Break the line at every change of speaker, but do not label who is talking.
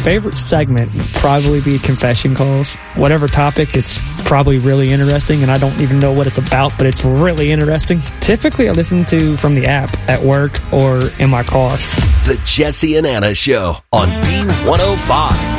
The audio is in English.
favorite segment would probably be confession calls. Whatever topic, it's probably really interesting, and I don't even know what it's about, but it's really interesting. Typically, I listen to from the app at work or in my car.
The Jesse and Anna Show on B105.